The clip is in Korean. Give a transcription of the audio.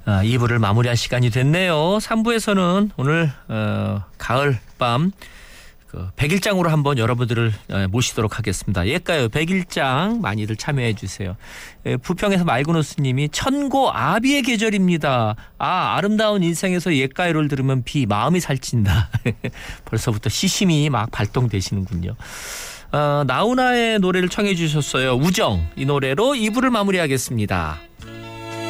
2부를 마무리할 시간이 됐네요. 3부에서는 오늘 가을밤 백일장으로 한번 여러분들을 모시도록 하겠습니다. 예가요 백일장 많이들 참여해 주세요. 부평에서 말그노스님이 천고아비의 계절입니다. 아름다운 인생에서 예가요를 들으면 마음이 살찐다. 벌써부터 시심이 막 발동되시는군요. 나훈아의 노래를 청해 주셨어요. 우정, 이 노래로 2부를 마무리하겠습니다.